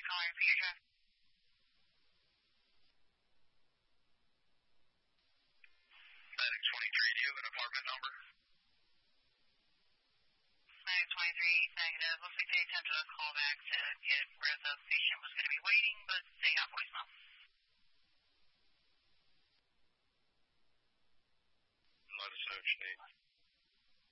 calling for your address? Medic 23, do you have an apartment number? Medic 23, negative. Looks like they attempted a call back to get where the patient was going to be waiting.